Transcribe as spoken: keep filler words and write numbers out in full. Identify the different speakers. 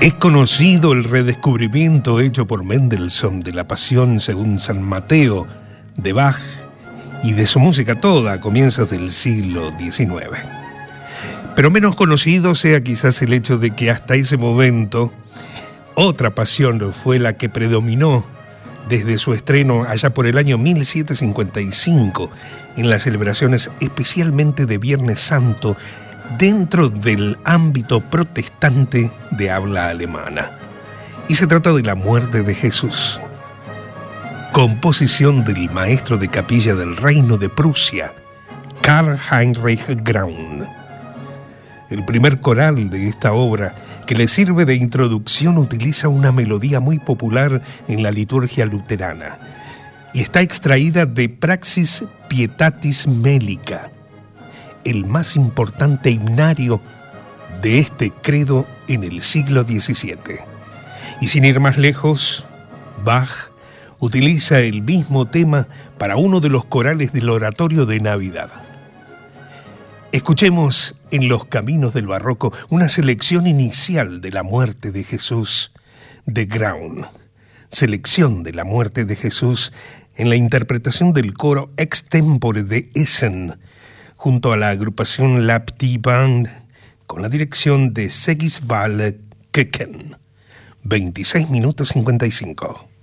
Speaker 1: Es conocido el redescubrimiento hecho por Mendelssohn de la Pasión según San Mateo de Bach y de su música toda a comienzos del siglo diecinueve. Pero menos conocido sea quizás el hecho de que hasta ese momento otra pasión fue la que predominó desde su estreno allá por el año mil setecientos cincuenta y cinco en las celebraciones especialmente de Viernes Santo dentro del ámbito protestante de habla alemana. Y se trata de la muerte de Jesús, composición del maestro de capilla del Reino de Prusia, Karl Heinrich Graun. El primer coral de esta obra, que le sirve de introducción, utiliza una melodía muy popular en la liturgia luterana y está extraída de Praxis Pietatis Melica, el más importante himnario de este credo en el siglo diecisiete. Y sin ir más lejos, Bach utiliza el mismo tema para uno de los corales del oratorio de Navidad. Escuchemos en Los Caminos del Barroco una selección inicial de la muerte de Jesús de Graun. Selección de la muerte de Jesús en la interpretación del coro Extempore de Essen, junto a la agrupación Lapti Band, con la dirección de Sigisvald Köken. veintiséis minutos cincuenta y cinco.